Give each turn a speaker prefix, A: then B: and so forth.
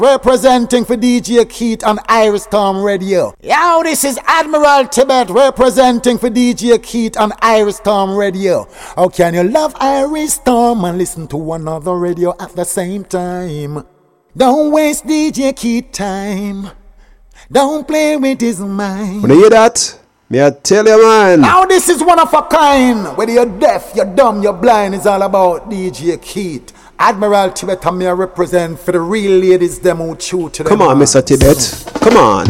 A: representing for DJ Keith on Irish Storm Radio. Yo, this is Admiral Tibet representing for DJ Keith on Irish Storm Radio. How can you love Irish Storm and listen to another radio at the same time? Don't waste DJ Keith time. Don't play with his mind.
B: When you hear that, me I tell you, man.
A: Now this is one of a kind. Whether you're deaf, you're dumb, you're blind, it's all about DJ Keith. Admiral Tibet and me represent for the real ladies them who chew to them.
B: Come on, Mr. Tibet. Come on.